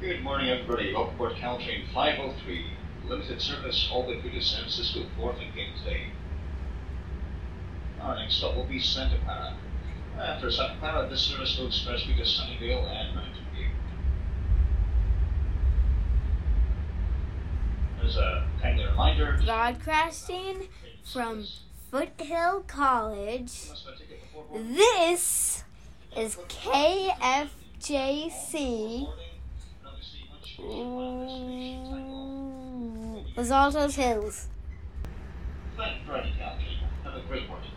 Good morning, everybody. Welcome aboard Caltrain 503, limited service all the way through to San Francisco 4th and Kingsday. Our next stop will be Santa Clara. After Santa Clara, this service will expressly to Sunnyvale and Mountain View. As a kindly reminder, Broadcasting from Foothill College, this is KFJC Los Altos Hills. Thank you for driving Caltrain. Have a great morning.